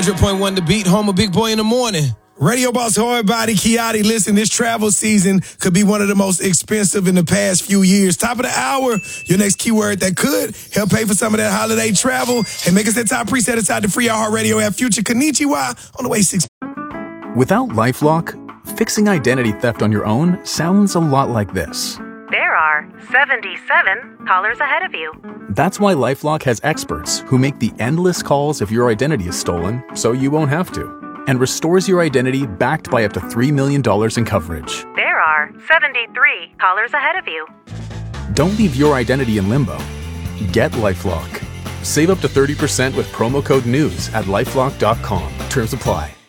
100.1 The Beat, home of Big Boy in the Morning. Radio boss hard body Kiati, listen, this travel season could be one of the most expensive in the past few years. Top of the hour, your next keyword that could help pay for some of that holiday travel. Hey, make us that top preset inside the free iHeartRadio app. Future Konnichiwa on the way 6. Without LifeLock, fixing identity theft on your own sounds a lot like this. There are 77 callers ahead of you. That's why LifeLock has experts who make the endless calls if your identity is stolen, so you won't have to, and restores your identity backed by up to $3 million in coverage. There are 73 callers ahead of you. Don't leave your identity in limbo. Get LifeLock. Save up to 30% with promo code NEWS at LifeLock.com. Terms apply.